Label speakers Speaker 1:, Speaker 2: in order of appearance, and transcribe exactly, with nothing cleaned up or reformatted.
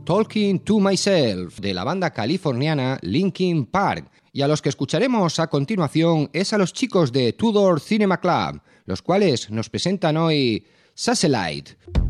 Speaker 1: Talking to Myself, de la banda californiana Linkin Park. Y a los que escucharemos a continuación es a los chicos de Tudor Cinema Club, los cuales nos presentan hoy Satellite.